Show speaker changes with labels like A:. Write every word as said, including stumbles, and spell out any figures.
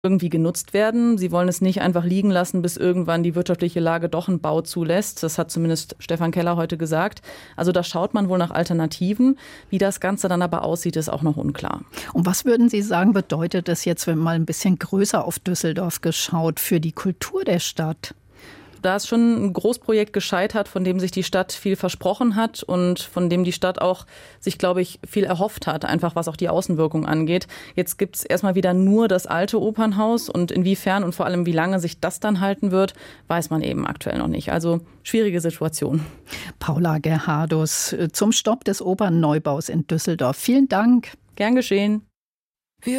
A: irgendwie genutzt werden. Sie wollen es nicht einfach liegen lassen, bis irgendwann die wirtschaftliche Lage doch einen Bau zulässt. Das hat zumindest Stefan Keller heute gesagt. Also da schaut man wohl nach Alternativen. Wie das Ganze dann aber aussieht, ist auch noch unklar.
B: Und was würden Sie sagen, bedeutet das jetzt, wenn mal ein bisschen größer auf Düsseldorf geschaut, für die Kultur der Stadt?
A: Da ist schon ein Großprojekt gescheitert, von dem sich die Stadt viel versprochen hat und von dem die Stadt auch sich, glaube ich, viel erhofft hat, einfach was auch die Außenwirkung angeht. Jetzt gibt es erstmal wieder nur das alte Opernhaus und inwiefern und vor allem wie lange sich das dann halten wird, weiß man eben aktuell noch nicht. Also schwierige Situation.
B: Paula Gerhardus zum Stopp des Opernneubaus in Düsseldorf. Vielen Dank.
A: Gern geschehen.